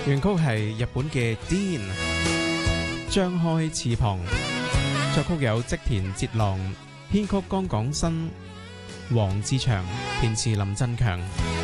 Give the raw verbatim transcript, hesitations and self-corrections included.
原曲係日本嘅 Dean 張開翅膀，作曲有織田哲郎，編曲江廣新、黃志祥，填詞林振強。